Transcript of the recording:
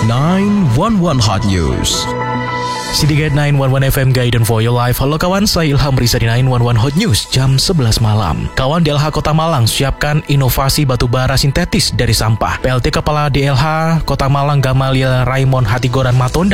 911 Hot News. Sindikat 911 FM Guidance for Your Life. Halo kawan, saya Ilham Risa di 911 Hot News jam 11 malam. Kawan, DLH Kota Malang siapkan inovasi batu bara sintetis dari sampah. PLT Kepala DLH Kota Malang Gamaliel Raymond Hatigoran Matonda